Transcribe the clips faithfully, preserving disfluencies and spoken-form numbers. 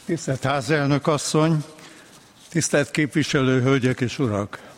Tisztelt házelnök asszony, tisztelt képviselő hölgyek és urak!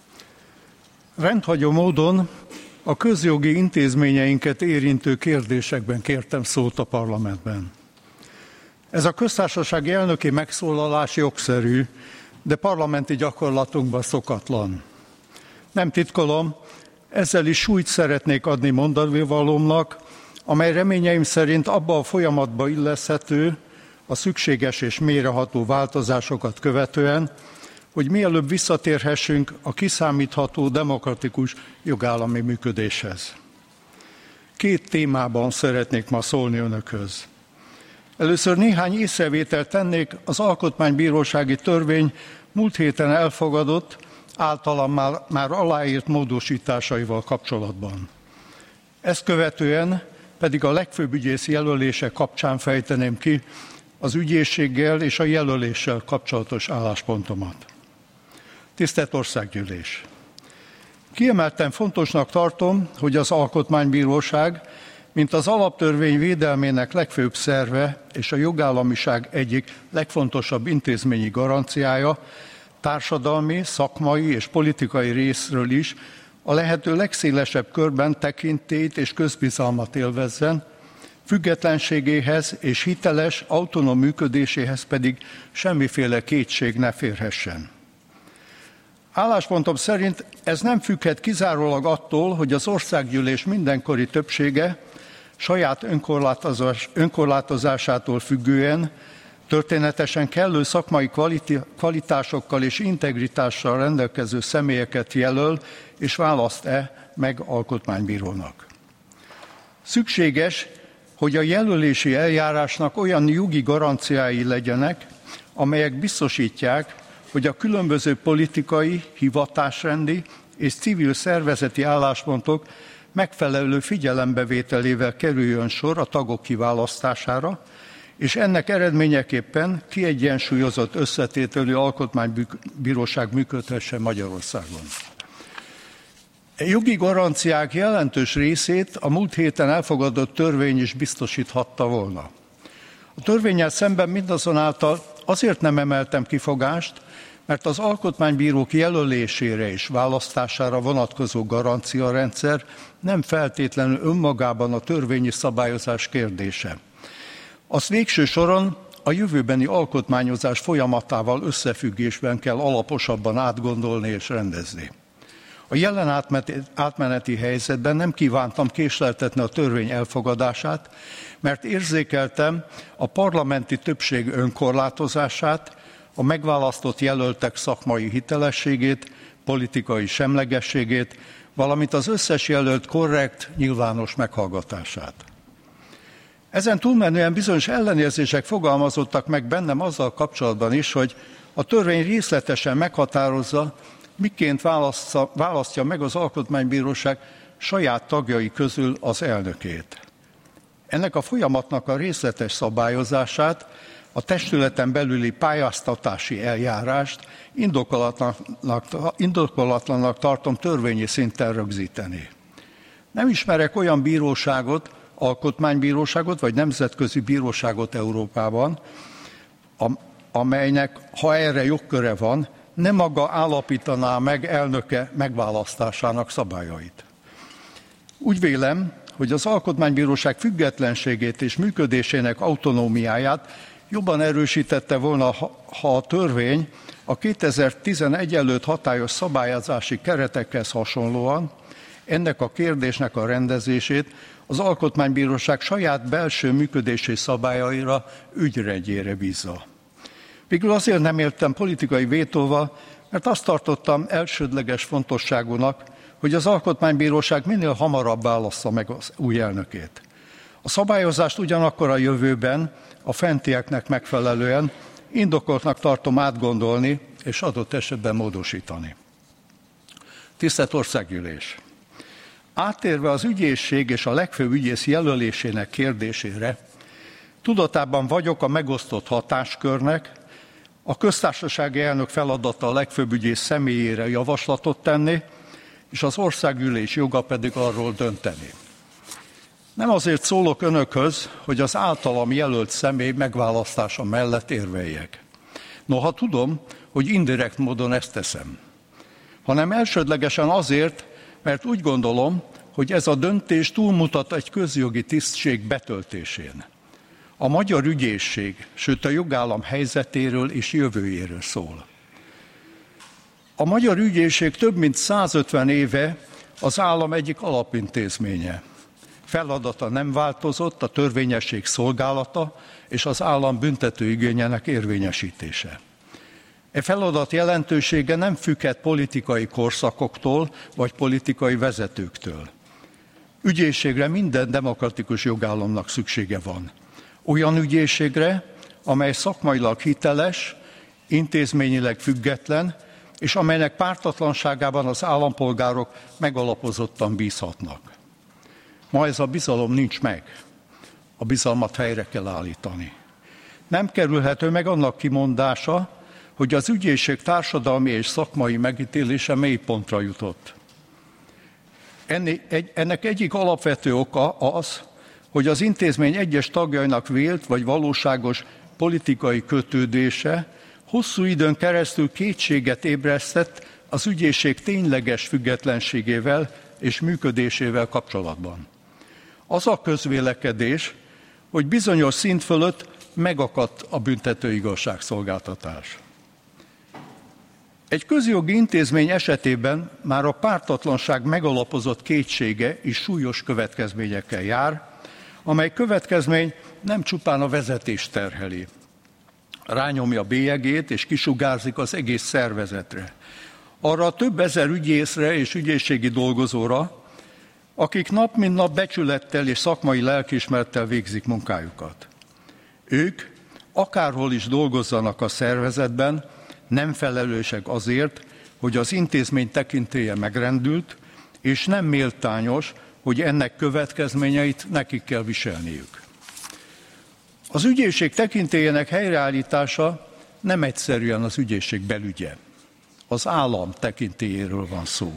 Rendhagyó módon a közjogi intézményeinket érintő kérdésekben kértem szót a parlamentben. Ez a köztársasági elnöki megszólalás jogszerű, de parlamenti gyakorlatunkban szokatlan. Nem titkolom, ezzel is súlyt szeretnék adni mondanivalómnak, amely reményeim szerint abba a folyamatba illeszhető, a szükséges és mélyreható változásokat követően, hogy mielőbb visszatérhessünk a kiszámítható demokratikus jogállami működéshez. Két témában szeretnék ma szólni önökhöz. Először néhány észrevételt tennék az alkotmánybírósági törvény múlt héten elfogadott, általam már, már aláírt módosításaival kapcsolatban. Ezt követően pedig a legfőbb ügyész jelölése kapcsán fejteném ki az ügyészséggel és a jelöléssel kapcsolatos álláspontomat. Tisztelt Országgyűlés! Kiemelten fontosnak tartom, hogy az Alkotmánybíróság, mint az alaptörvény védelmének legfőbb szerve és a jogállamiság egyik legfontosabb intézményi garanciája, társadalmi, szakmai és politikai részről is a lehető legszélesebb körben tekintélyt és közbizalmat élvezzen, függetlenségéhez és hiteles, autonóm működéséhez pedig semmiféle kétség ne férhessen. Álláspontom szerint ez nem függhet kizárólag attól, hogy az Országgyűlés mindenkori többsége saját önkorlátozás, önkorlátozásától függően történetesen kellő szakmai kvalitásokkal és integritással rendelkező személyeket jelöl és választ-e meg alkotmánybírónak. Szükséges, hogy a jelölési eljárásnak olyan jogi garanciái legyenek, amelyek biztosítják, hogy a különböző politikai, hivatásrendi és civil szervezeti álláspontok megfelelő figyelembevételével kerüljön sor a tagok kiválasztására, és ennek eredményeképpen kiegyensúlyozott összetételű alkotmánybíróság működhessen Magyarországon. A jogi garanciák jelentős részét a múlt héten elfogadott törvény is biztosíthatta volna. A törvénnyel szemben mindazonáltal azért nem emeltem kifogást, mert az alkotmánybírók jelölésére és választására vonatkozó garanciarendszer nem feltétlenül önmagában a törvényi szabályozás kérdése. Azt végső soron a jövőbeni alkotmányozás folyamatával összefüggésben kell alaposabban átgondolni és rendezni. A jelen átmeneti helyzetben nem kívántam késleltetni a törvény elfogadását, mert érzékeltem a parlamenti többség önkorlátozását, a megválasztott jelöltek szakmai hitelességét, politikai semlegességét, valamint az összes jelölt korrekt, nyilvános meghallgatását. Ezen túlmenően bizonyos ellenérzések fogalmazottak meg bennem azzal kapcsolatban is, hogy a törvény részletesen meghatározza, miként választja, választja meg az Alkotmánybíróság saját tagjai közül az elnökét. Ennek a folyamatnak a részletes szabályozását, a testületen belüli pályáztatási eljárást indokolatlannak, indokolatlannak tartom törvényi szinten rögzíteni. Nem ismerek olyan bíróságot, alkotmánybíróságot vagy nemzetközi bíróságot Európában, amelynek, ha erre jogköre van, nem maga állapítaná meg elnöke megválasztásának szabályait. Úgy vélem, hogy az Alkotmánybíróság függetlenségét és működésének autonómiáját jobban erősítette volna, ha a törvény a kétezer-tizenegy előtt hatályos szabályozási keretekhez hasonlóan ennek a kérdésnek a rendezését az Alkotmánybíróság saját belső működési szabályaira, ügyrendjére bízza. Végül azért nem éltem politikai vétóval, mert azt tartottam elsődleges fontosságúnak, hogy az Alkotmánybíróság minél hamarabb válassza meg az új elnökét. A szabályozást ugyanakkor a jövőben, a fentieknek megfelelően indokoltnak tartom átgondolni és adott esetben módosítani. Tisztelt Országgyűlés! Áttérve az ügyészség és a legfőbb ügyész jelölésének kérdésére, tudatában vagyok a megosztott hatáskörnek, a köztársasági elnök feladata a legfőbb ügyész személyére javaslatot tenni, és az Országgyűlés joga pedig arról dönteni. Nem azért szólok önökhöz, hogy az általam jelölt személy megválasztása mellett érveljek. Noha tudom, hogy indirekt módon ezt teszem, hanem elsődlegesen azért, mert úgy gondolom, hogy ez a döntés túlmutat egy közjogi tisztség betöltésén. A magyar ügyészség, sőt a jogállam helyzetéről és jövőjéről szól. A magyar ügyészség több mint százötven éve az állam egyik alapintézménye. Feladata nem változott, a törvényesség szolgálata és az állam büntetőigényének érvényesítése. E feladat jelentősége nem függhet politikai korszakoktól vagy politikai vezetőktől. Ügyészségre minden demokratikus jogállamnak szüksége van. Olyan ügyészségre, amely szakmailag hiteles, intézményileg független, és amelynek pártatlanságában az állampolgárok megalapozottan bízhatnak. Ma ez a bizalom nincs meg. A bizalmat helyre kell állítani. Nem kerülhető meg annak kimondása, hogy az ügyészség társadalmi és szakmai megítélése mélypontra jutott. Ennek egyik alapvető oka az, hogy az intézmény egyes tagjainak vélt vagy valóságos politikai kötődése hosszú időn keresztül kétséget ébresztett az ügyészség tényleges függetlenségével és működésével kapcsolatban. Az a közvélekedés, hogy bizonyos szint fölött megakadt a büntető igazságszolgáltatás. Egy közjogi intézmény esetében már a pártatlanság megalapozott kétsége is súlyos következményekkel jár, amely következmény nem csupán a vezetést terheli. Rányomja bélyegét és kisugárzik az egész szervezetre. Arra a több ezer ügyészre és ügyészségi dolgozóra, akik nap mint nap becsülettel és szakmai lelkiismerettel végzik munkájukat. Ők, akárhol is dolgozzanak a szervezetben, nem felelősek azért, hogy az intézmény tekintélye megrendült, és nem méltányos, hogy ennek következményeit nekik kell viselniük. Az ügyészség tekintélyének helyreállítása nem egyszerűen az ügyészség belügye. Az állam tekintélyéről van szó.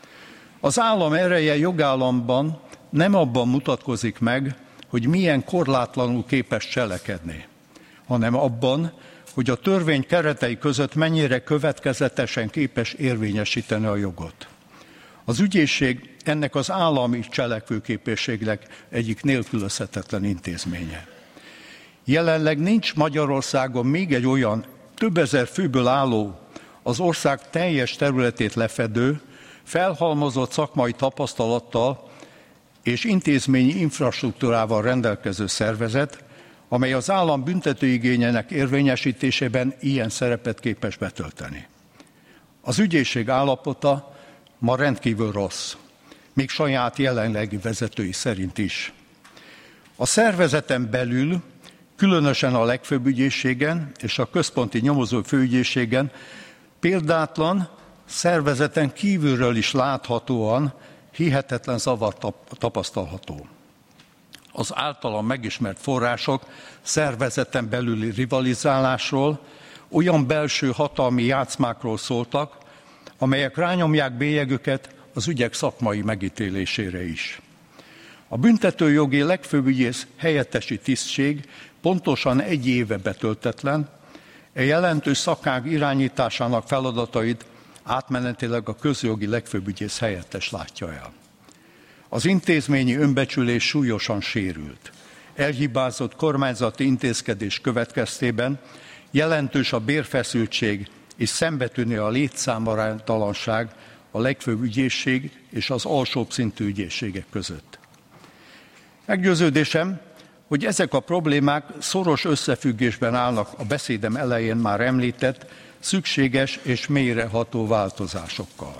Az állam ereje jogállamban nem abban mutatkozik meg, hogy milyen korlátlanul képes cselekedni, hanem abban, hogy a törvény keretei között mennyire következetesen képes érvényesíteni a jogot. Az ügyészség ennek az állami cselekvőképességnek egyik nélkülözhetetlen intézménye. Jelenleg nincs Magyarországon még egy olyan több ezer főből álló, az ország teljes területét lefedő, felhalmozott szakmai tapasztalattal és intézményi infrastruktúrával rendelkező szervezet, amely az állam büntetőigényének érvényesítésében ilyen szerepet képes betölteni. Az ügyészség állapota ma rendkívül rossz, még saját jelenlegi vezetői szerint is. A szervezeten belül, különösen a legfőbb ügyészségen és a központi nyomozó főügyészségen példátlan, szervezeten kívülről is láthatóan hihetetlen zavar tapasztalható. Az általam megismert források szervezeten belüli rivalizálásról, olyan belső hatalmi játszmákról szóltak, amelyek rányomják bélyegüket az ügyek szakmai megítélésére is. A büntetőjogi legfőbb ügyész helyettesi tisztség pontosan egy éve betöltetlen, e jelentős szakág irányításának feladatait átmenetileg a közjogi legfőbb ügyész helyettes látja el. Az intézményi önbecsülés súlyosan sérült. Elhibázott kormányzati intézkedés következtében jelentős a bérfeszültség és szembetűnő a létszámaránytalanság a legfőbb ügyészség és az alsóbb szintű ügyészségek között. Meggyőződésem, hogy ezek a problémák szoros összefüggésben állnak a beszédem elején már említett szükséges és mélyreható változásokkal.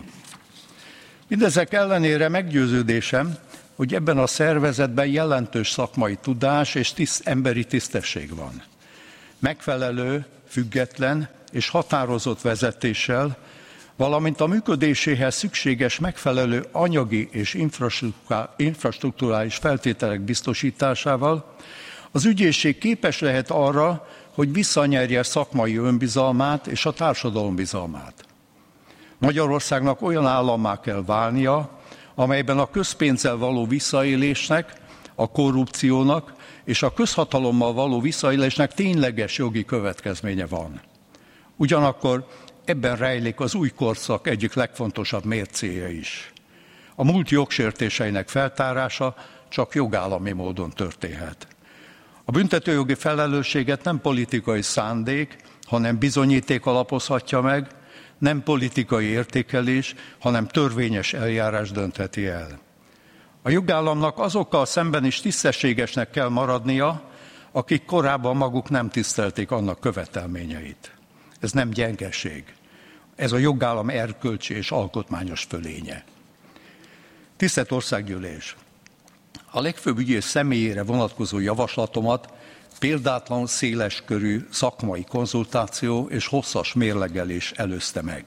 Mindezek ellenére meggyőződésem, hogy ebben a szervezetben jelentős szakmai tudás és tiszt, emberi tisztesség van. Megfelelő, független és határozott vezetéssel, valamint a működéséhez szükséges megfelelő anyagi és infrastrukturális feltételek biztosításával az ügyészség képes lehet arra, hogy visszanyerje szakmai önbizalmát és a társadalom bizalmát. Magyarországnak olyan állammá kell válnia, amelyben a közpénzzel való visszaélésnek, a korrupciónak és a közhatalommal való visszaélésnek tényleges jogi következménye van. Ugyanakkor ebben rejlik az új korszak egyik legfontosabb mércéje is. A múlt jogsértéseinek feltárása csak jogállami módon történhet. A büntetőjogi felelősséget nem politikai szándék, hanem bizonyíték alapozhatja meg, nem politikai értékelés, hanem törvényes eljárás döntheti el. A jogállamnak azokkal szemben is tisztességesnek kell maradnia, akik korábban maguk nem tisztelték annak követelményeit. Ez nem gyengeség. Ez a jogállam erkölcsi és alkotmányos fölénye. Tisztelt Országgyűlés! A legfőbb ügyész személyére vonatkozó javaslatomat példátlan széleskörű szakmai konzultáció és hosszas mérlegelés előzte meg.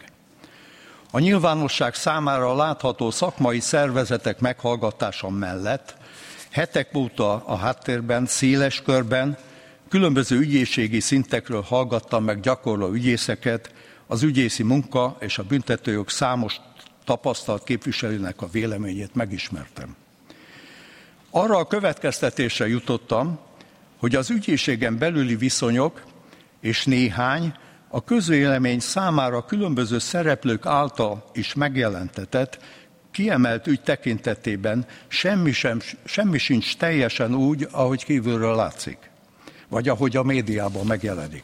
A nyilvánosság számára látható szakmai szervezetek meghallgatása mellett hetek óta a háttérben, széles körben, különböző ügyészségi szintekről hallgattam meg gyakorló ügyészeket, az ügyészi munka és a büntetőjog számos tapasztalt képviselőnek a véleményét megismertem. Arra a következtetésre jutottam, hogy az ügyészségen belüli viszonyok és néhány a közvélemény számára különböző szereplők által is megjelentetett, kiemelt ügy tekintetében semmi, sem, semmi sincs teljesen úgy, ahogy kívülről látszik, vagy ahogy a médiában megjelenik.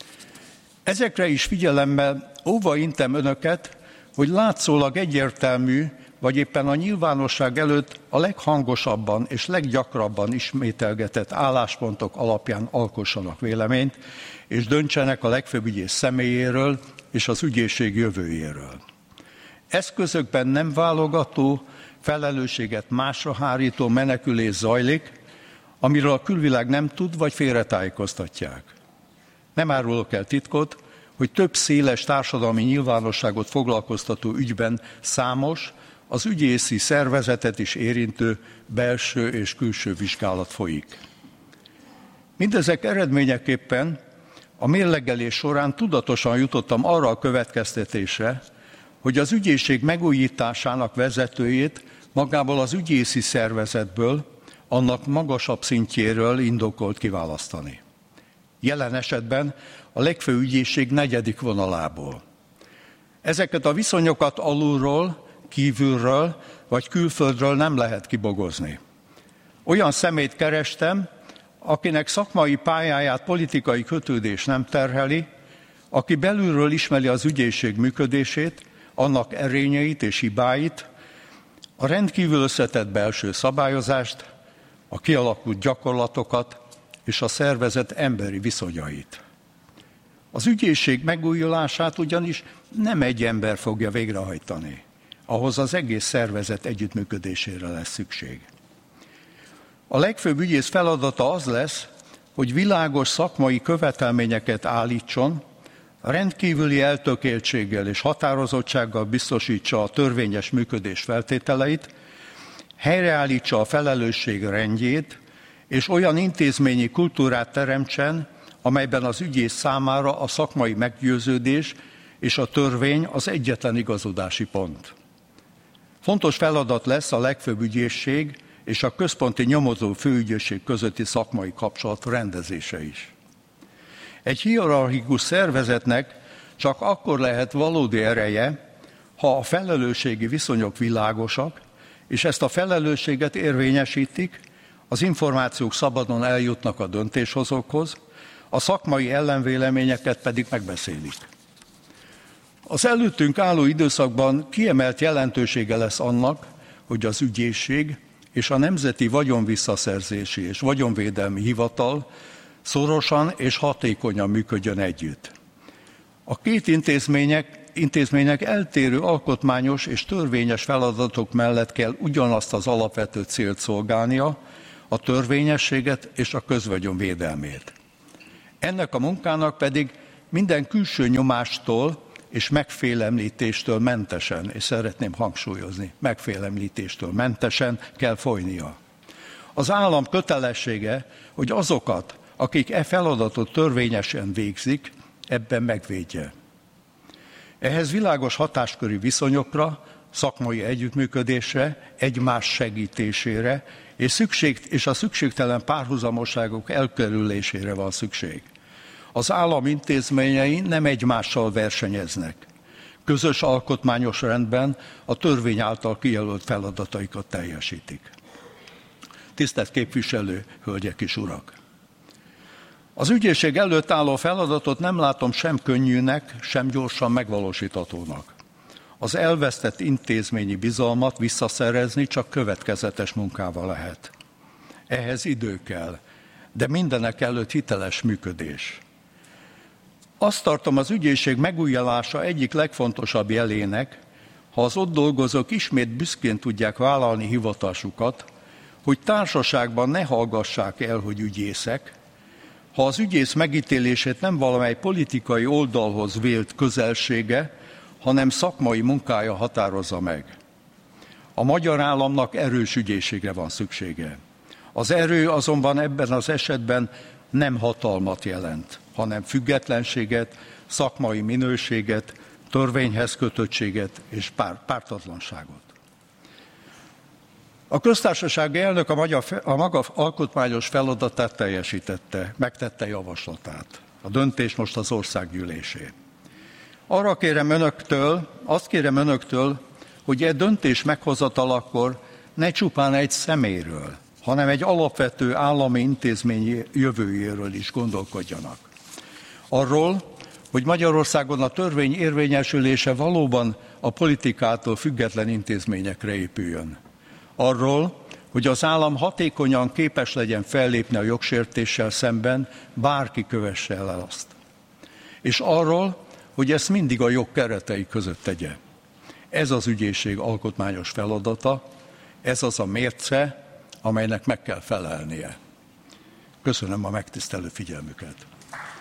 Ezekre is figyelemmel óva intem önöket, hogy látszólag egyértelmű, vagy éppen a nyilvánosság előtt a leghangosabban és leggyakrabban ismételgetett álláspontok alapján alkossanak véleményt, és döntsenek a legfőbb ügyész személyéről és az ügyészség jövőjéről. Eszközökben nem válogató, felelősséget másra hárító menekülés zajlik, amiről a külvilág nem tud, vagy félretájékoztatják. Nem árulok el titkot, hogy több széles társadalmi nyilvánosságot foglalkoztató ügyben számos, az ügyészi szervezetet is érintő belső és külső vizsgálat folyik. Mindezek eredményeképpen a mérlegelés során tudatosan jutottam arra a következtetésre, hogy az ügyészség megújításának vezetőjét magából az ügyészi szervezetből, annak magasabb szintjéről indokolt kiválasztani. Jelen esetben a legfőbb ügyészség negyedik vonalából. Ezeket a viszonyokat alulról, kívülről vagy külföldről nem lehet kibogozni. Olyan személyt kerestem, akinek szakmai pályáját politikai kötődés nem terheli, aki belülről ismeri az ügyészség működését, annak erényeit és hibáit, a rendkívül összetett belső szabályozást, a kialakult gyakorlatokat és a szervezet emberi viszonyait. Az ügyészség megújulását ugyanis nem egy ember fogja végrehajtani. Ahhoz az egész szervezet együttműködésére lesz szükség. A legfőbb ügyész feladata az lesz, hogy világos szakmai követelményeket állítson, rendkívüli eltökéltséggel és határozottsággal biztosítsa a törvényes működés feltételeit, helyreállítsa a felelősség rendjét, és olyan intézményi kultúrát teremtsen, amelyben az ügyész számára a szakmai meggyőződés és a törvény az egyetlen igazodási pont. Fontos feladat lesz a legfőbb ügyészség és a központi nyomozó főügyészség közötti szakmai kapcsolat rendezése is. Egy hierarchikus szervezetnek csak akkor lehet valódi ereje, ha a felelősségi viszonyok világosak, és ezt a felelősséget érvényesítik, az információk szabadon eljutnak a döntéshozókhoz, a szakmai ellenvéleményeket pedig megbeszélik. Az előttünk álló időszakban kiemelt jelentősége lesz annak, hogy az ügyészség és a Nemzeti Vagyonvisszaszerzési és Vagyonvédelmi Hivatal szorosan és hatékonyan működjön együtt. A két intézmények, intézmények eltérő alkotmányos és törvényes feladatok mellett kell ugyanazt az alapvető célt szolgálnia, a törvényességet és a közvagyon védelmét. Ennek a munkának pedig minden külső nyomástól és megfélemlítéstől mentesen, és szeretném hangsúlyozni, megfélemlítéstől mentesen kell folynia. Az állam kötelessége, hogy azokat, akik e feladatot törvényesen végzik, ebben megvédje. Ehhez világos hatásköri viszonyokra, szakmai együttműködésre, egymás segítésére és, szükség, és a szükségtelen párhuzamosságok elkerülésére van szükség. Az állam intézményei nem egymással versenyeznek. Közös alkotmányos rendben a törvény által kijelölt feladataikat teljesítik. Tisztelt képviselő, hölgyek és urak! Az ügyészség előtt álló feladatot nem látom sem könnyűnek, sem gyorsan megvalósíthatónak. Az elvesztett intézményi bizalmat visszaszerezni csak következetes munkával lehet. Ehhez idő kell, de mindenek előtt hiteles működés. Azt tartom az ügyészség megújulása egyik legfontosabb jelének, ha az ott dolgozók ismét büszkén tudják vállalni hivatásukat, hogy társaságban ne hallgassák el, hogy ügyészek, ha az ügyész megítélését nem valamely politikai oldalhoz vélt közelsége, hanem szakmai munkája határozza meg. A magyar államnak erős ügyészségre van szüksége. Az erő azonban ebben az esetben nem hatalmat jelent, hanem függetlenséget, szakmai minőséget, törvényhez kötöttséget és pár, pártatlanságot. A köztársasági elnök a, magyar, a maga alkotmányos feladatát teljesítette, megtette javaslatát. A döntés most az országgyűlésé. Arra kérem önöktől, azt kérem önöktől, hogy e döntés meghozatalakor ne csupán egy személyről, hanem egy alapvető állami intézmény jövőjéről is gondolkodjanak. Arról, hogy Magyarországon a törvény érvényesülése valóban a politikától független intézményekre épüljön. Arról, hogy az állam hatékonyan képes legyen fellépni a jogsértéssel szemben, bárki kövesse el azt. És arról, hogy ezt mindig a jog keretei között tegye. Ez az ügyészség alkotmányos feladata, ez az a mérce, amelynek meg kell felelnie. Köszönöm a megtisztelő figyelmüket.